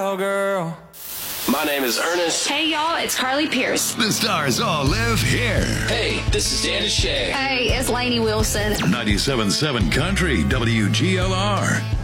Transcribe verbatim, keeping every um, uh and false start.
Oh, girl. My name is Ernest. Hey, y'all, it's Carly Pierce. The stars all live here. Hey, this is Dan Shay. Hey, it's Lainey Wilson. ninety-seven point seven Country, W G L R.